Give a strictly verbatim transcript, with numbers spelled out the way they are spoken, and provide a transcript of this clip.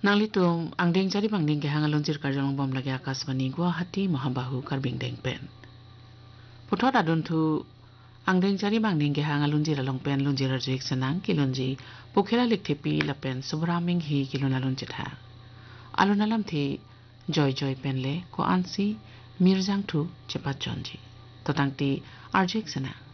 Nanglitum ang ding jadi bang ding ke hangalon jir karjolong bom lagi akasbani Guwahati Mahabahu karbing deng pen. Putot adun tu ang ding jadi bang ding ke hangalon jir along pen lon jir arjuik senang kilonji pukela liktepi lapen subraming hi kilon alon jitha. Alon alam thi joy joy pen le ko ansi mirzang tu cepat jonji. Totang ti arjuik senang.